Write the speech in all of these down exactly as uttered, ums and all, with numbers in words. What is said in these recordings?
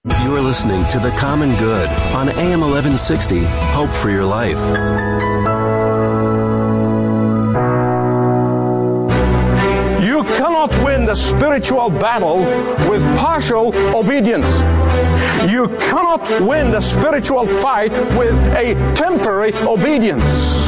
You're listening to The Common Good on A M eleven sixty, Hope for Your Life. You cannot win the spiritual battle with partial obedience. You cannot win the spiritual fight with a temporary obedience.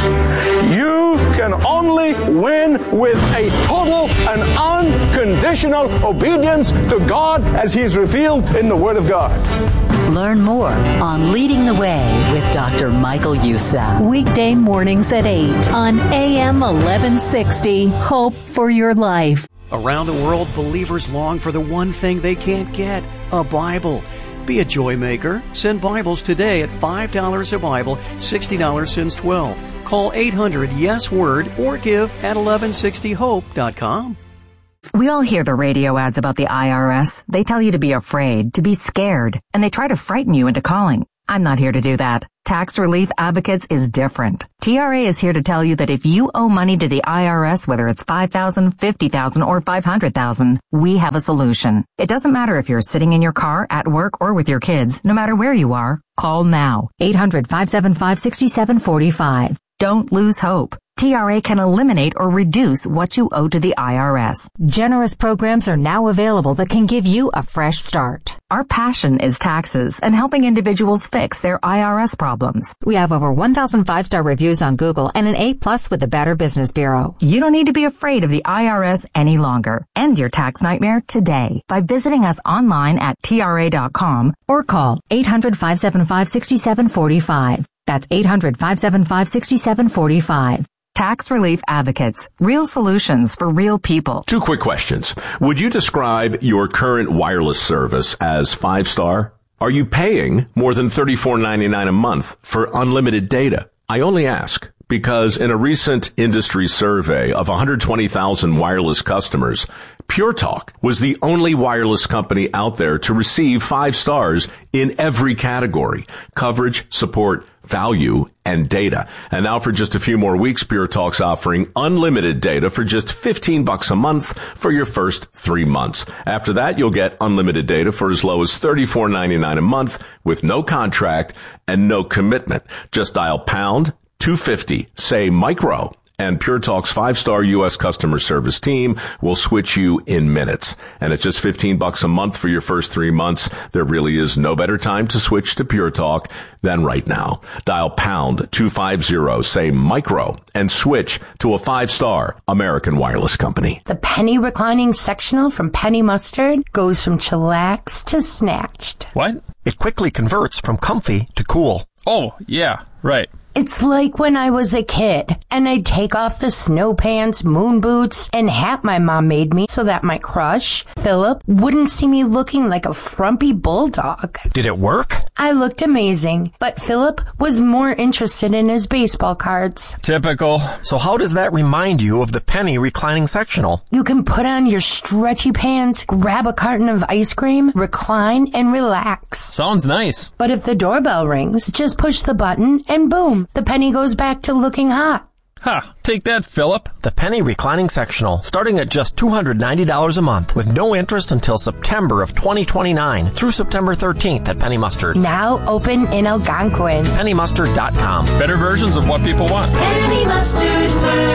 You can only win with a total and unconditional obedience to God as He's revealed in the Word of God. Learn more on Leading the Way with Doctor Michael Youssef. Weekday mornings at eight on A M eleven sixty. Hope for Your Life. Around the world, believers long for the one thing they can't get, a Bible. Be a joy maker. Send Bibles today at five dollars a Bible, sixty dollars since twelve. Call eight hundred yes word or give at eleven sixty hope dot com. We all hear the radio ads about the I R S. They tell you to be afraid, to be scared, and they try to frighten you into calling. I'm not here to do that. Tax Relief Advocates is different. T R A is here to tell you that if you owe money to the I R S, whether it's five thousand dollars, fifty thousand dollars, or five hundred thousand dollars, we have a solution. It doesn't matter if you're sitting in your car, at work, or with your kids. No matter where you are, call now. eight hundred, five seven five, six seven four five. Don't lose hope. T R A can eliminate or reduce what you owe to the I R S. Generous programs are now available that can give you a fresh start. Our passion is taxes and helping individuals fix their I R S problems. We have over one thousand five-star reviews on Google and an A plus with the Better Business Bureau. You don't need to be afraid of the I R S any longer. End your tax nightmare today by visiting us online at T R A dot com or call eight hundred, five seven five, six seven four five. That's eight hundred, five seven five, six seven four five. Tax Relief Advocates. Real solutions for real people. Two quick questions. Would you describe your current wireless service as five-star? Are you paying more than thirty-four ninety-nine a month for unlimited data? I only ask because in a recent industry survey of one hundred twenty thousand wireless customers, Pure Talk was the only wireless company out there to receive five stars in every category: coverage, support, value, and data. And now for just a few more weeks, Pure Talk's offering unlimited data for just fifteen bucks a month for your first three months. After that, you'll get unlimited data for as low as thirty-four ninety-nine a month with no contract and no commitment. Just dial pound two fifty, say micro, and Pure Talk's five-star U S customer service team will switch you in minutes. And at just fifteen bucks a month for your first three months, there really is no better time to switch to Pure Talk than right now. Dial pound two fifty, say micro, and switch to a five-star American wireless company. The penny reclining sectional from Penny Mustard goes from chillax to snatched. What? It quickly converts from comfy to cool. Oh, yeah, right. It's like when I was a kid, and I'd take off the snow pants, moon boots, and hat my mom made me so that my crush, Philip, wouldn't see me looking like a frumpy bulldog. Did it work? I looked amazing, but Philip was more interested in his baseball cards. Typical. So how does that remind you of the penny reclining sectional? You can put on your stretchy pants, grab a carton of ice cream, recline, and relax. Sounds nice. But if the doorbell rings, just push the button, and boom, the penny goes back to looking hot. Ha! Take that, Philip. The penny reclining sectional, starting at just two hundred ninety dollars a month with no interest until September of twenty twenty-nine through September thirteenth at Penny Mustard. Now open in Algonquin. penny mustard dot com. Better versions of what people want. Penny Mustard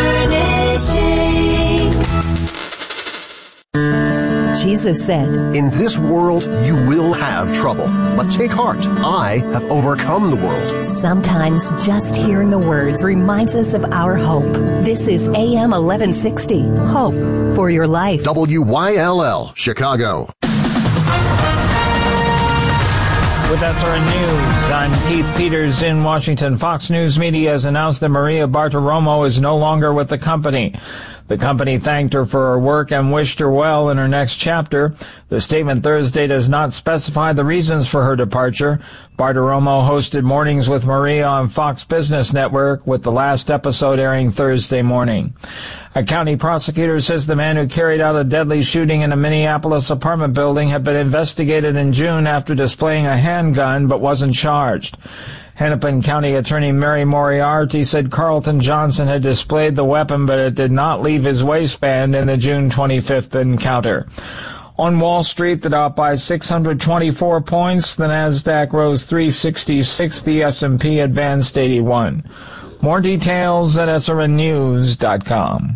Furnishing. Jesus said, "In this world you will have trouble, but take heart. I have overcome the world." Sometimes just hearing the words reminds us of our hope. This is A M eleven sixty, Hope for Your Life. W Y L L, Chicago. With That's Our News, I'm Keith Peters in Washington. Fox News Media has announced that Maria Bartiromo is no longer with the company. The company thanked her for her work and wished her well in her next chapter. The statement Thursday does not specify the reasons for her departure. Bartiromo hosted Mornings with Maria on Fox Business Network, with the last episode airing Thursday morning. A county prosecutor says the man who carried out a deadly shooting in a Minneapolis apartment building had been investigated in June after displaying a handgun but wasn't charged. Hennepin County Attorney Mary Moriarty said Carlton Johnson had displayed the weapon, but it did not leave his waistband in the June twenty-fifth encounter. On Wall Street, the Dow by six hundred twenty-four points, the Nasdaq rose three sixty-six, the S and P advanced eighty-one. More details at S R N news dot com.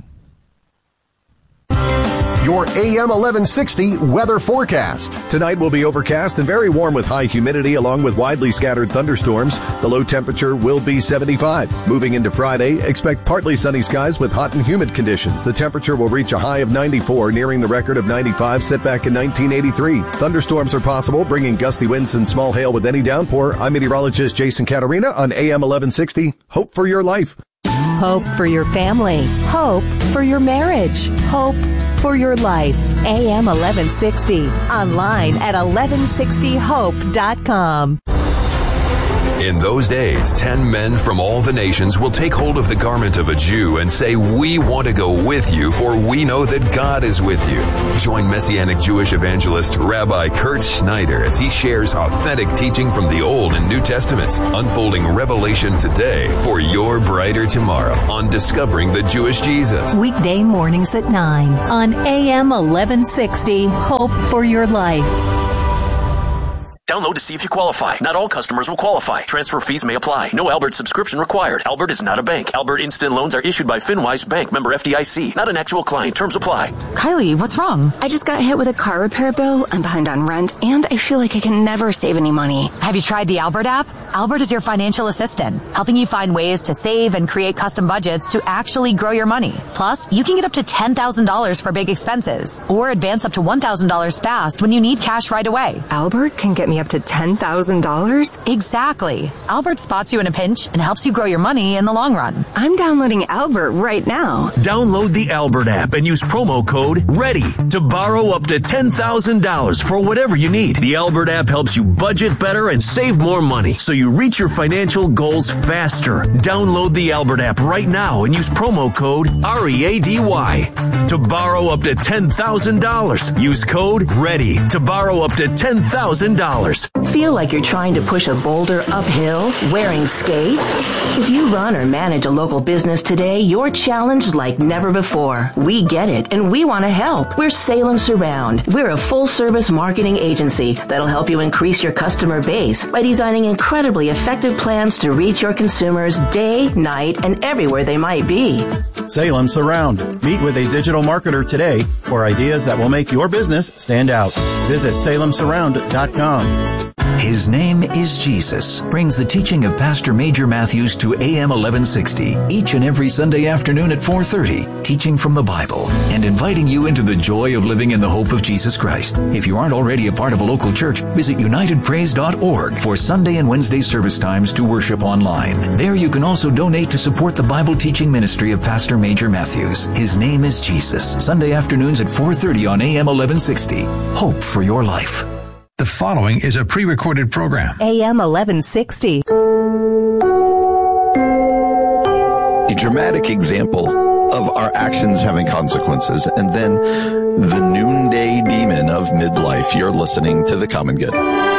Your A M eleven sixty weather forecast. Tonight will be overcast and very warm with high humidity along with widely scattered thunderstorms. The low temperature will be seventy-five. Moving into Friday, expect partly sunny skies with hot and humid conditions. The temperature will reach a high of ninety-four, nearing the record of ninety-five set back in nineteen eighty-three. Thunderstorms are possible, bringing gusty winds and small hail with any downpour. I'm meteorologist Jason Caterina on A M eleven sixty. Hope for your life. Hope for your family. Hope for your marriage. Hope for your life. A M eleven sixty. Online at eleven sixty hope dot com. In those days, ten men from all the nations will take hold of the garment of a Jew and say, "We want to go with you, for we know that God is with you." Join Messianic Jewish evangelist Rabbi Kurt Schneider as he shares authentic teaching from the Old and New Testaments, unfolding revelation today for your brighter tomorrow on Discovering the Jewish Jesus. Weekday mornings at nine on A M eleven sixty. Hope for your life. Download to see if you qualify. Not all customers will qualify. Transfer fees may apply. No Albert subscription required. Albert is not a bank. Albert Instant Loans are issued by FinWise Bank, member F D I C. Not an actual client. Terms apply. Kylie, what's wrong? I just got hit with a car repair bill. I'm behind on rent, and I feel like I can never save any money. Have you tried the Albert app? Albert is your financial assistant, helping you find ways to save and create custom budgets to actually grow your money. Plus, you can get up to ten thousand dollars for big expenses, or advance up to one thousand dollars fast when you need cash right away. Albert can get me up to ten thousand dollars? Exactly. Albert spots you in a pinch and helps you grow your money in the long run. I'm downloading Albert right now. Download the Albert app and use promo code READY to borrow up to ten thousand dollars for whatever you need. The Albert app helps you budget better and save more money so you reach your financial goals faster. Download the Albert app right now and use promo code R E A D Y to borrow up to ten thousand dollars. Use code READY to borrow up to ten thousand dollars. Feel like you're trying to push a boulder uphill wearing skates? If you run or manage a local business today, you're challenged like never before. We get it, and we want to help. We're Salem Surround. We're a full-service marketing agency that'll help you increase your customer base by designing incredibly effective plans to reach your consumers day, night, and everywhere they might be. Salem Surround. Meet with a digital marketer today for ideas that will make your business stand out. Visit salem surround dot com. His name is Jesus brings the teaching of Pastor Major Matthews to A M eleven sixty each and every Sunday afternoon at four thirty, teaching from the Bible and inviting you into the joy of living in the hope of Jesus Christ. If you aren't already a part of a local church, visit united praise dot org for Sunday and Wednesday service times to worship online. There you can also donate to support the Bible teaching ministry of Pastor Major Matthews. His name is Jesus. Sunday afternoons at four thirty on A M eleven sixty. Hope for your life. The following is a pre-recorded program. A M eleven sixty. A dramatic example of our actions having consequences, and then the noonday demon of midlife. You're listening to The Common Good.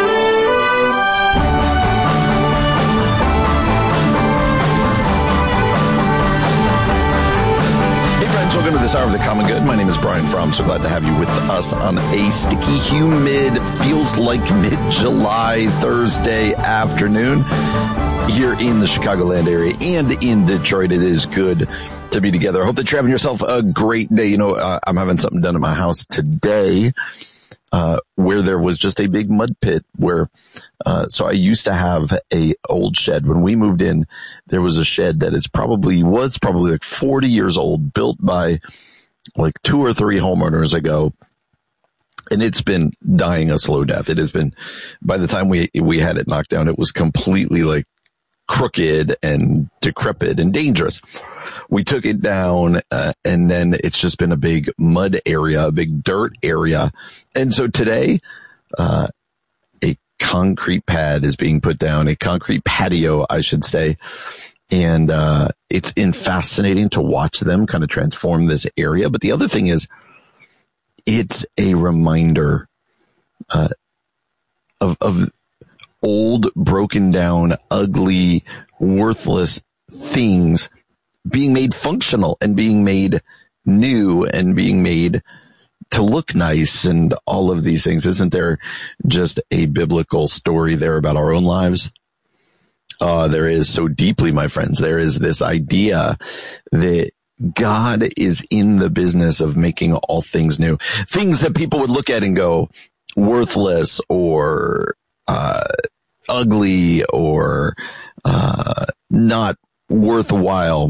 Welcome to this hour of The Common Good. My name is Brian Fromm. So glad to have you with us on a sticky, humid, feels like mid-July Thursday afternoon here in the Chicagoland area and in Detroit. It is good to be together. I hope that you're having yourself a great day. You know, uh, I'm having something done at my house today uh, where there was just a big mud pit where, uh, so I used to have a old shed. When we moved in, there was a shed that is probably, was probably like forty years old, built by like two or three homeowners ago. And it's been dying a slow death. It has been, by the time we, we had it knocked down, it was completely like crooked and decrepit and dangerous. We took it down, uh, and then it's just been a big mud area, a big dirt area. And so today, uh, a concrete pad is being put down, a concrete patio, I should say. And, uh, it's been fascinating to watch them kind of transform this area. But the other thing is, it's a reminder, uh, of, of old, broken down, ugly, worthless things being made functional and being made new and being made to look nice and all of these things. Isn't there just a biblical story there about our own lives? Uh, there is so deeply, my friends. There is this idea that God is in the business of making all things new. Things that people would look at and go worthless or uh ugly or uh not worthwhile.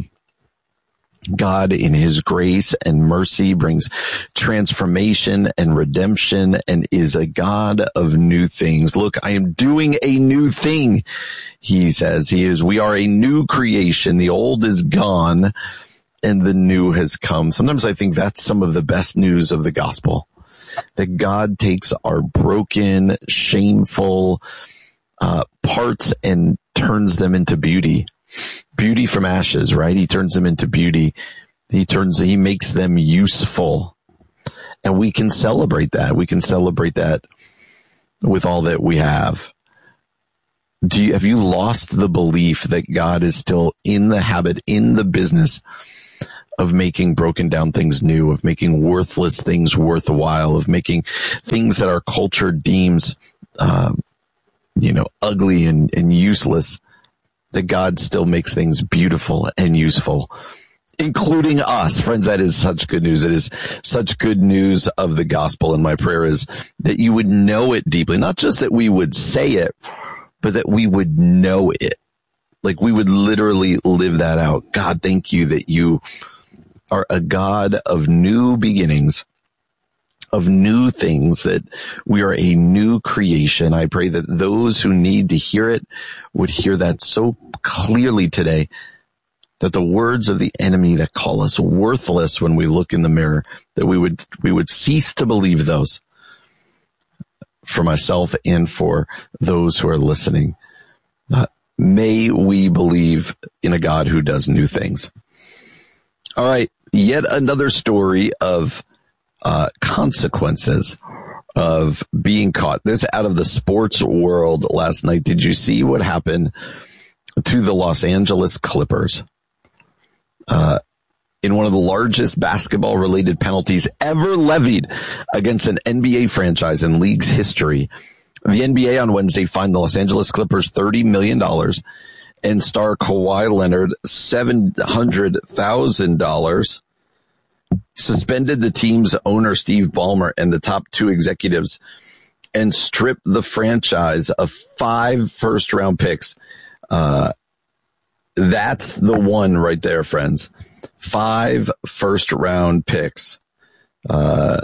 God, in his grace and mercy, brings transformation and redemption and is a God of new things. Look, I am doing a new thing, he says. He is, we are a new creation. The old is gone and the new has come. Sometimes I think that's some of the best news of the gospel, that God takes our broken, shameful uh parts and turns them into beauty. Beauty from ashes, right? He turns them into beauty. He turns, he makes them useful. And we can celebrate that. We can celebrate that with all that we have. Do you, have you lost the belief that God is still in the habit, in the business of making broken down things new, of making worthless things worthwhile, of making things that our culture deems, um, you know, ugly and, and useless, that God still makes things beautiful and useful, including us. Friends, that is such good news. It is such good news of the gospel. And my prayer is that you would know it deeply, not just that we would say it, but that we would know it. Like we would literally live that out. God, thank you that you are a God of new beginnings, of new things, that we are a new creation. I pray that those who need to hear it would hear that so clearly today, that the words of the enemy that call us worthless when we look in the mirror, that we would, we would cease to believe those, for myself and for those who are listening. Uh, may we believe in a God who does new things. All right. Yet another story of Uh, consequences of being caught. This out of the sports world last night. Did you see what happened to the Los Angeles Clippers? Uh, in one of the largest basketball related penalties ever levied against an N B A franchise in league's history, the N B A on Wednesday fined the Los Angeles Clippers thirty million dollars and star Kawhi Leonard seven hundred thousand dollars. Suspended the team's owner, Steve Ballmer, and the top two executives, and stripped the franchise of five first-round picks. Uh, that's the one right there, friends. Five first-round picks. Uh,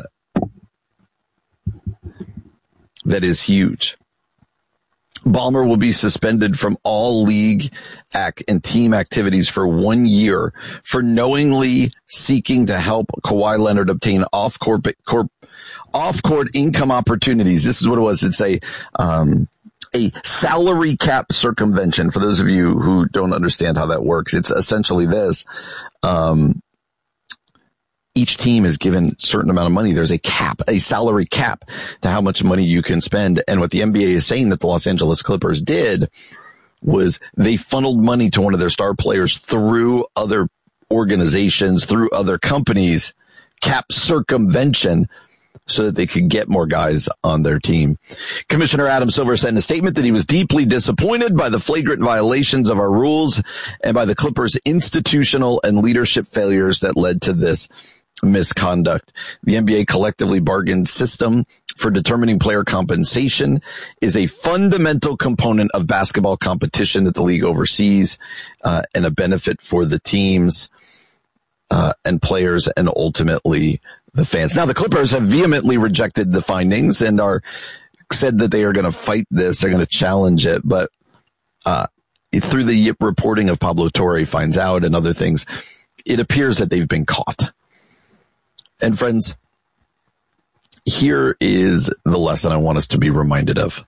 that is huge. Ballmer will be suspended from all league act and team activities for one year for knowingly seeking to help Kawhi Leonard obtain off-court, corp, off-court income opportunities. This is what it was. It's a, um, a salary cap circumvention. For those of you who don't understand how that works, it's essentially this. Um, each team is given a certain amount of money. There's a cap, a salary cap to how much money you can spend. And what the N B A is saying that the Los Angeles Clippers did was they funneled money to one of their star players through other organizations, through other companies, cap circumvention, so that they could get more guys on their team. Commissioner Adam Silver said in a statement that he was deeply disappointed by the flagrant violations of our rules and by the Clippers' institutional and leadership failures that led to this misconduct. The N B A collectively bargained system for determining player compensation is a fundamental component of basketball competition that the league oversees, uh, and a benefit for the teams, uh, and players and ultimately the fans. Now, the Clippers have vehemently rejected the findings and are said that they are going to fight this. They're going to challenge it. But uh, through the reporting of Pablo Torre finds out and other things, it appears that they've been caught. And friends, here is the lesson I want us to be reminded of.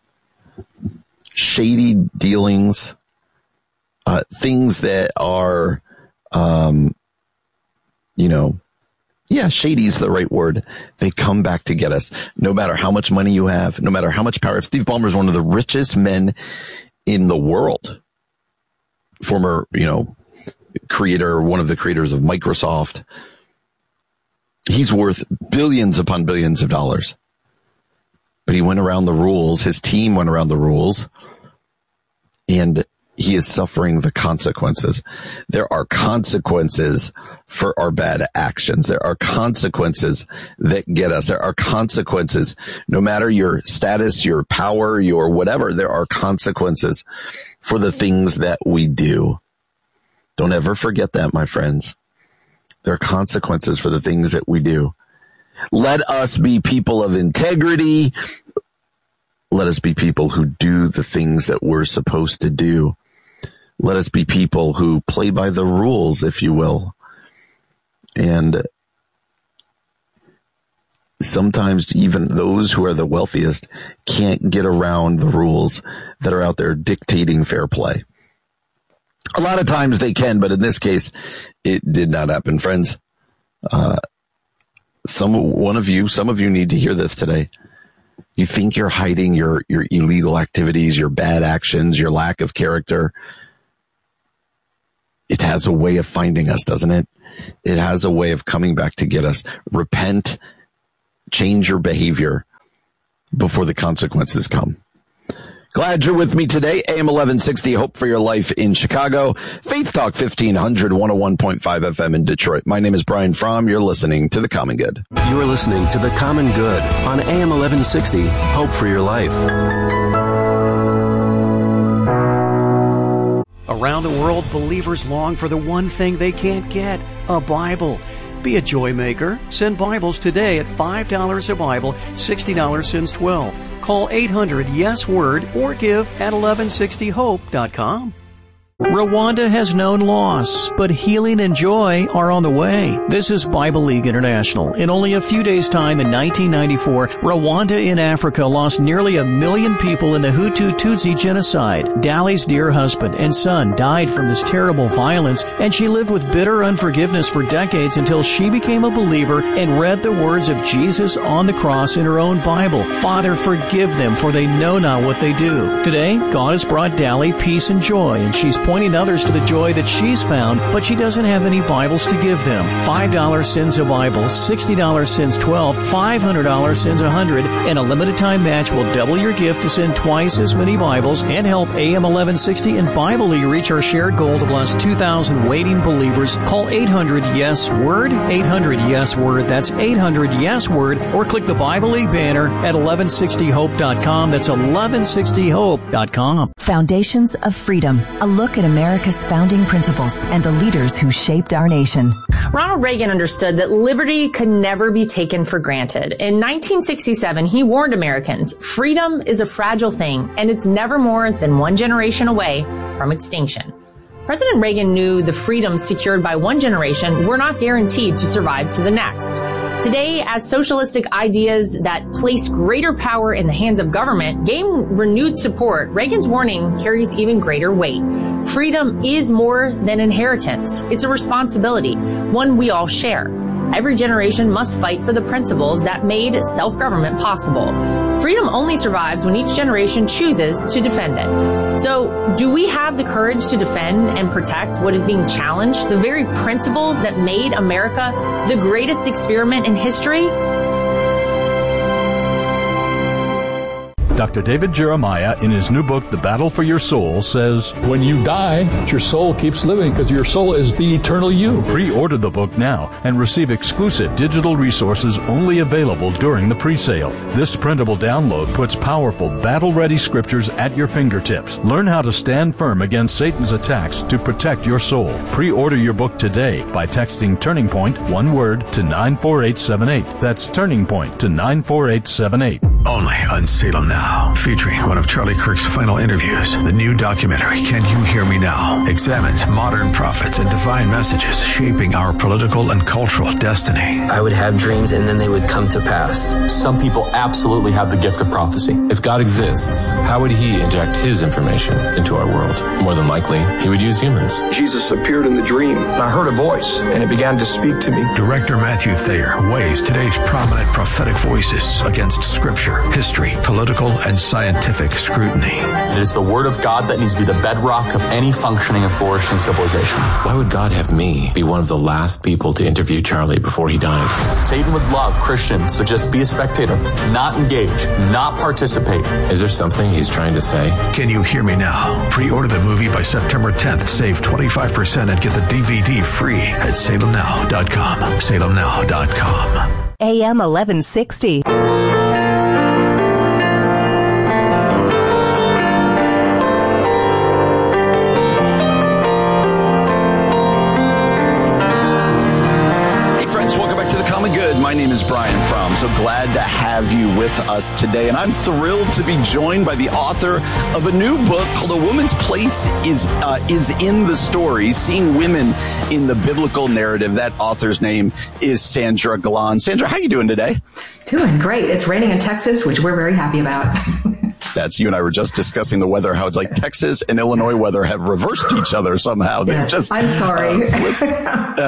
Shady dealings, uh, things that are, um, you know, yeah, shady is the right word. They come back to get us. No matter how much money you have, no matter how much power. If Steve Ballmer is one of the richest men in the world, former, you know, creator, one of the creators of Microsoft, He's worth billions upon billions of dollars. But he went around the rules. His team went around the rules. And he is suffering the consequences. There are consequences for our bad actions. There are consequences that get us. There are consequences, no matter your status, your power, your whatever, there are consequences for the things that we do. Don't ever forget that, my friends. There are consequences for the things that we do. Let us be people of integrity. Let us be people who do the things that we're supposed to do. Let us be people who play by the rules, if you will. And sometimes even those who are the wealthiest can't get around the rules that are out there dictating fair play. A lot of times they can, but in this case, it did not happen. Friends, uh, some, one of you, some of you need to hear this today. You think you're hiding your, your illegal activities, your bad actions, your lack of character. It has a way of finding us, doesn't it? It has a way of coming back to get us. Repent, change your behavior before the consequences come. Glad you're with me today. A M eleven sixty, Hope for Your Life in Chicago. Faith Talk fifteen hundred, one oh one point five F M in Detroit. My name is Brian Fromm. You're listening to The Common Good. You're listening to The Common Good on A M eleven sixty, Hope for Your Life. Around the world, believers long for the one thing they can't get, a Bible. Be a joy maker. Send Bibles today at five dollars a Bible, sixty dollars since twelve. Call eight hundred yes word or give at eleven sixty hope dot com. Rwanda has known loss, but healing and joy are on the way. This is Bible League International. In only a few days' time in nineteen ninety-four, Rwanda in Africa lost nearly a million people in the Hutu-Tutsi genocide. Dali's dear husband and son died from this terrible violence, and she lived with bitter unforgiveness for decades until she became a believer and read the words of Jesus on the cross in her own Bible. Father, forgive them, for they know not what they do. Today, God has brought Dali peace and joy, and she's pointing others to the joy that she's found, but she doesn't have any Bibles to give them. five dollars sends a Bible, sixty dollars sends twelve, five hundred dollars sends one hundred, and a limited time match will double your gift to send twice as many Bibles and help A M eleven sixty and Bible League reach our shared goal to bless two thousand waiting believers. Call eight hundred yes word, eight hundred yes word, that's eight hundred yes word, or click the Bible League banner at eleven sixty hope dot com. That's eleven sixty hope dot com. Foundations of Freedom, a look at America's founding principles and the leaders who shaped our nation. Ronald Reagan understood that liberty could never be taken for granted. In nineteen sixty-seven, he warned Americans, freedom is a fragile thing, and it's never more than one generation away from extinction. President Reagan knew the freedoms secured by one generation were not guaranteed to survive to the next. Today, as socialistic ideas that place greater power in the hands of government gain renewed support, Reagan's warning carries even greater weight. Freedom is more than inheritance. It's a responsibility, one we all share. Every generation must fight for the principles that made self-government possible. Freedom only survives when each generation chooses to defend it. So, do we have the courage to defend and protect what is being challenged, the very principles that made America the greatest experiment in history? Doctor David Jeremiah, in his new book, The Battle for Your Soul, says, when you die, your soul keeps living because your soul is the eternal you. Pre-order the book now and receive exclusive digital resources only available during the pre-sale. This printable download puts powerful, battle-ready scriptures at your fingertips. Learn how to stand firm against Satan's attacks to protect your soul. Pre-order your book today by texting Turning Point, one word, to nine four eight seven eight. That's Turning Point to nine four eight seven eight. Only on Salem Now, featuring one of Charlie Kirk's final interviews. The new documentary, Can You Hear Me Now?, examines modern prophets and divine messages shaping our political and cultural destiny. I would have dreams and then they would come to pass. Some people absolutely have the gift of prophecy. If God exists, how would he inject his information into our world? More than likely, he would use humans. Jesus appeared in the dream, and I heard a voice, and it began to speak to me. Director Matthew Thayer weighs today's prominent prophetic voices against Scripture culture, history, political, and scientific scrutiny. It is the Word of God that needs to be the bedrock of any functioning and flourishing civilization. Why would God have me be one of the last people to interview Charlie before he died? Satan would love Christians to just be a spectator, not engage, not participate. Is there something he's trying to say? Can you hear me now? Pre-order the movie by September tenth. Save twenty-five percent and get the D V D free at salem now dot com. salem now dot com. A M eleven sixty. My name is Brian Fromm. So glad to have you with us today. And I'm thrilled to be joined by the author of a new book called A Woman's Place is uh, is in the Story, Seeing Women in the Biblical Narrative. That author's name is Sandra Glahn. Sandra, how are you doing today? Doing great. It's raining in Texas, which we're very happy about. That's you and I were just discussing the weather, how it's like Texas and Illinois weather have reversed each other somehow. They've Yes, just I'm sorry. Uh,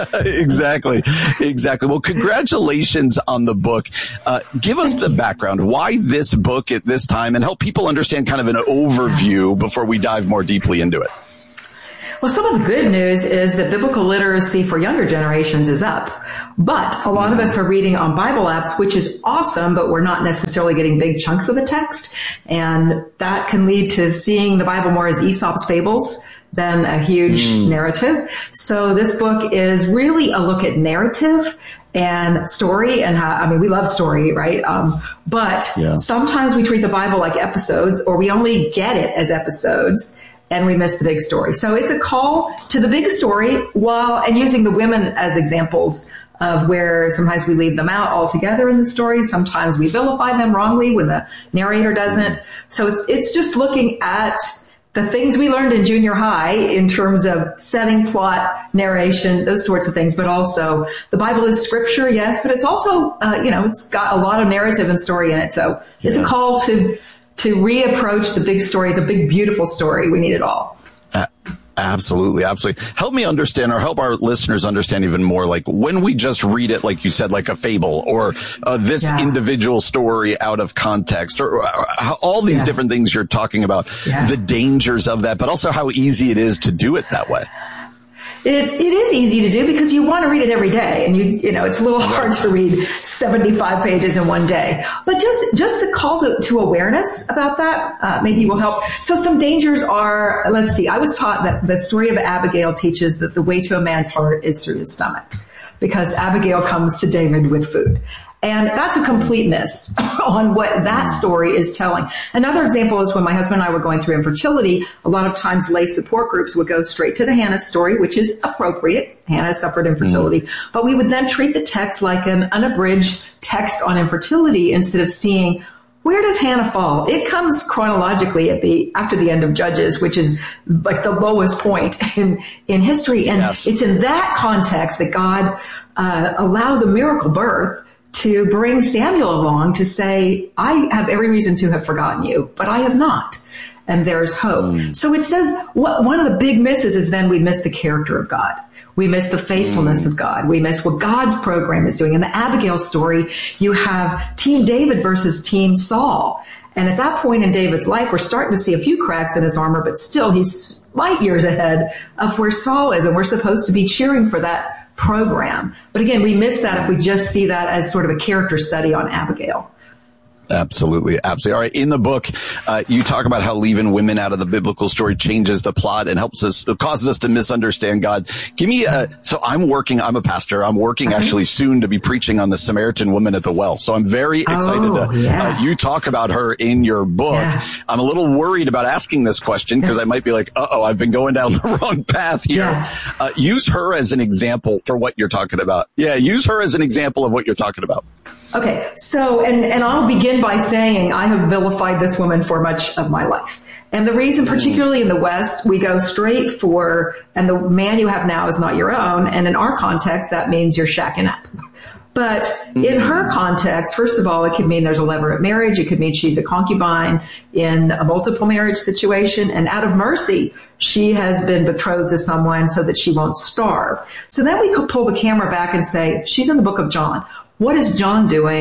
exactly. Exactly. Well, congratulations on the book. Uh, give us the background. Why this book at this time, and help people understand kind of an overview before we dive more deeply into it. Well, some of the good news is that biblical literacy for younger generations is up. But a lot of us are reading on Bible apps, which is awesome, but we're not necessarily getting big chunks of the text. And that can lead to seeing the Bible more as Aesop's fables than a huge mm. narrative. So this book is really a look at narrative and story and how, I mean, we love story, right? Um, but yeah. sometimes we treat the Bible like episodes, or we only get it as episodes, and we miss the big story. So it's a call to the big story while, and using the women as examples of where sometimes we leave them out altogether in the story. Sometimes we vilify them wrongly when the narrator doesn't. So it's, it's just looking at the things we learned in junior high in terms of setting, plot, narration, those sorts of things. But also the Bible is scripture, yes, but it's also, uh, you know, it's got a lot of narrative and story in it. So it's yeah. a call to, to reapproach the big story. It's a big, beautiful story. We need it all. Uh, absolutely. Absolutely. Help me understand, or help our listeners understand even more, like when we just read it, like you said, like a fable, or uh, this yeah. individual story out of context, or, or how, all these yeah. different things you're talking about, yeah. the dangers of that, but also how easy it is to do it that way. It, it is easy to do because you want to read it every day, and you you know it's a little hard to read seventy-five pages in one day. But just just a call to, to awareness about that uh, maybe will help. So some dangers are, let's see, I was taught that the story of Abigail teaches that the way to a man's heart is through his stomach, because Abigail comes to David with food. And that's a complete miss on what that story is telling. Another example is when my husband and I were going through infertility, a lot of times lay support groups would go straight to the Hannah story, which is appropriate. Hannah suffered infertility. Mm. But we would then treat the text like an unabridged text on infertility instead of seeing, where does Hannah fall? It comes chronologically at the after the end of Judges, which is like the lowest point in, in history. And yes. it's in that context that God uh, allows a miracle birth to bring Samuel along to say, I have every reason to have forgotten you, but I have not. And there's hope. Mm. So it says what, one of the big misses is then we miss the character of God. We miss the faithfulness mm. of God. We miss what God's program is doing. In the Abigail story, you have Team David versus Team Saul. And at that point in David's life, we're starting to see a few cracks in his armor, but still he's light years ahead of where Saul is. And we're supposed to be cheering for that program. But again, we miss that if we just see that as sort of a character study on Abigail. Absolutely. Absolutely. All right. In the book, uh, you talk about how leaving women out of the biblical story changes the plot and helps us, causes us to misunderstand God. Give me a, so I'm working, I'm a pastor. I'm working uh-huh. actually soon to be preaching on the Samaritan woman at the well. So I'm very excited oh, to, yeah. uh, you talk about her in your book. Yeah. I'm a little worried about asking this question because I might be like, uh-oh, I've been going down the wrong path here. Yeah. Uh, use her as an example for what you're talking about. Yeah. Use her as an example of what you're talking about. Okay, so, and, and I'll begin by saying I have vilified this woman for much of my life. And the reason, particularly in the West, we go straight for, and the man you have now is not your own, and in our context, that means you're shacking up. But in her context, first of all, it could mean there's a levirate marriage. It could mean she's a concubine in a multiple marriage situation. And out of mercy, she has been betrothed to someone so that she won't starve. So then we could pull the camera back and say, she's in the book of John. What is John doing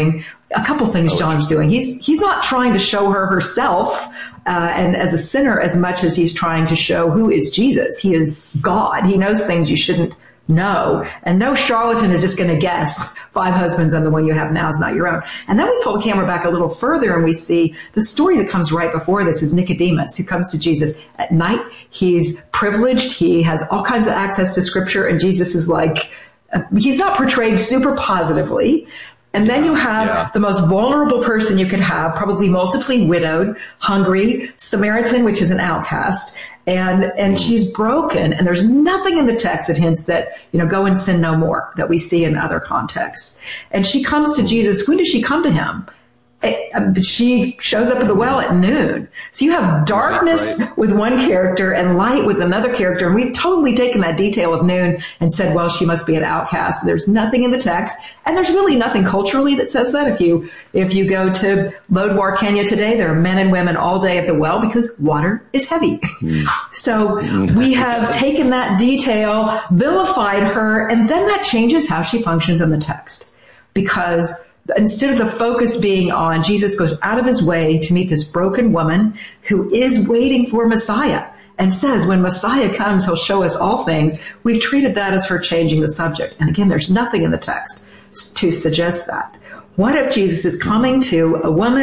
a couple things John's doing. He's he's not trying to show her herself uh, and as a sinner as much as he's trying to show who is Jesus. He is God. He knows things you shouldn't know. And no charlatan is just going to guess five husbands and the one you have now is not your own. And then we pull the camera back a little further and we see the story that comes right before this is Nicodemus, who comes to Jesus at night. He's privileged. He has all kinds of access to scripture. And Jesus is like, uh, he's not portrayed super positively. And then you have yeah. the most vulnerable person you could have, probably multiply widowed, hungry, Samaritan, which is an outcast. And, and she's broken. And there's nothing in the text that hints that, you know, go and sin no more that we see in other contexts. And she comes to Jesus. When does she come to him? It, she shows up at the well at noon. So you have darkness right, right. with one character and light with another character. And we've totally taken that detail of noon and said, well, she must be an outcast. There's nothing in the text. And there's really nothing culturally that says that. If you, if you go to Lodwar, Kenya today, there are men and women all day at the well because water is heavy. Mm. So we have taken that detail, vilified her, and then that changes how she functions in the text. Because instead of the focus being on Jesus goes out of his way to meet this broken woman who is waiting for Messiah and says when Messiah comes, he'll show us all things. We've treated that as her changing the subject. And again, there's nothing in the text to suggest that. What if Jesus is coming to a woman